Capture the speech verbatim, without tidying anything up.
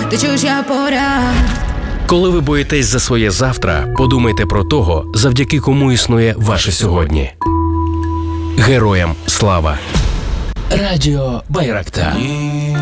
ти чуєш, я поряд. Коли ви боїтесь за своє завтра, подумайте про того, завдяки кому існує ваше сьогодні. Героям слава! Радіо Байрактар.